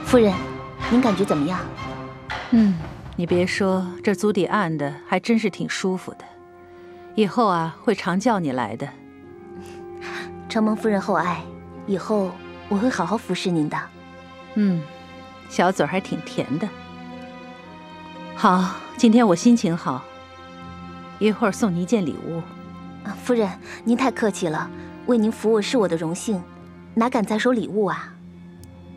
夫人，您感觉怎么样？ 你别说，这足底按的还真是挺舒服的。以后啊，会常叫你来的。 承蒙夫人厚爱，以后我会好好服侍您的。 小嘴还挺甜的。好，今天我心情好，一会儿送你一件礼物。 夫人，您太客气了，为您服务是我的荣幸，哪敢再收礼物啊？